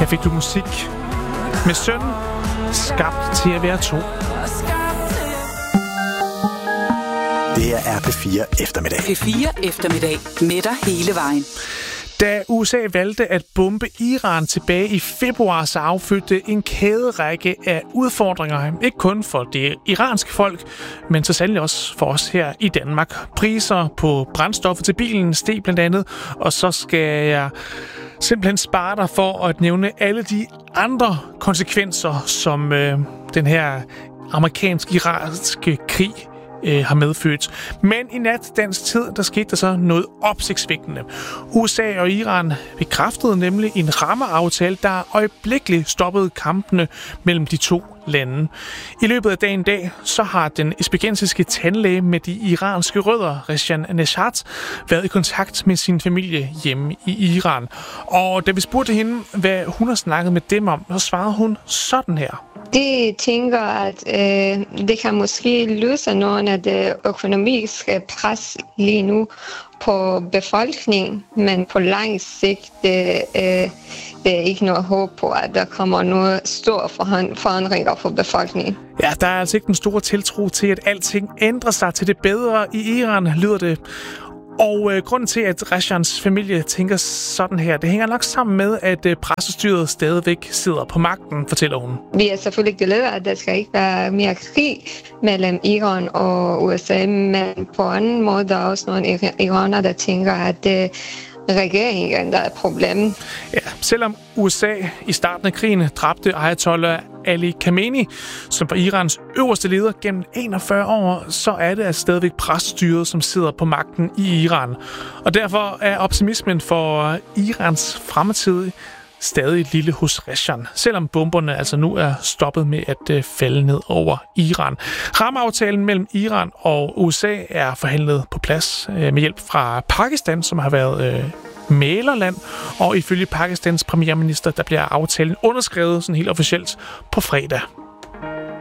Her fik du musik med Søn, skabt til at være to. Det er P4 Eftermiddag. P4 Eftermiddag med dig hele vejen. Da USA valgte at bombe Iran tilbage i februar, så affødte en kæderække af udfordringer. Ikke kun for det iranske folk, men så sandelig også for os her i Danmark. Priser på brændstoffer til bilen steg blandt andet, og så skal jeg simpelthen spare dig for at nævne alle de andre konsekvenser, som den her amerikansk-iranske krig har medfødt. Men i nat dansk tid, der skete der så noget opsigtsvækkende. USA og Iran bekræftede nemlig en rammeaftale, der øjeblikkeligt stoppede kampene mellem de to lande. I løbet af dagen i dag, så har den esbjergensiske tandlæge med de iranske rødder, Reshan Neshat, været i kontakt med sin familie hjemme i Iran. Og da vi spurgte hende, hvad hun har snakket med dem om, så svarede hun sådan her. De tænker, at det kan måske løse nogle af det økonomiske pres lige nu på befolkningen, men på lang sigt det er ikke noget håb på, at der kommer noget store forandringer for befolkningen. Ja, der er altså ikke den store tiltro til, at alting ændrer sig til det bedre i Iran, lyder det. Og grunden til, at Reshans familie tænker sådan her, det hænger nok sammen med, at pressestyret stadigvæk sidder på magten, fortæller hun. Vi er selvfølgelig glade, at der skal ikke være mere krig mellem Iran og USA, men på anden måde der er også nogle iranere, der tænker, at regeringen der er et problem. Ja, selvom USA i starten af krigen dræbte Ayatollah Ali Khamenei, som var Irans øverste leder gennem 41 år, så er det stadigvæk presstyret, som sidder på magten i Iran. Og derfor er optimismen for Irans fremtid stadig lille hos Reshan, selvom bomberne altså nu er stoppet med at falde ned over Iran. Rammeaftalen mellem Iran og USA er forhandlet på plads med hjælp fra Pakistan, som har været mæglerland, og ifølge Pakistans premierminister, der bliver aftalen underskrevet sådan helt officielt på fredag.